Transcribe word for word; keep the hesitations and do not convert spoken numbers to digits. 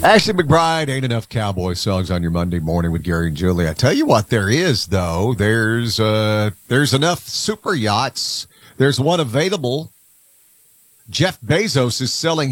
Ashley McBride, ain't enough cowboy songs on your Monday morning with Gary and Julie. I tell you what, there is though. There's uh, there's enough super yachts. There's one available. Jeff Bezos is selling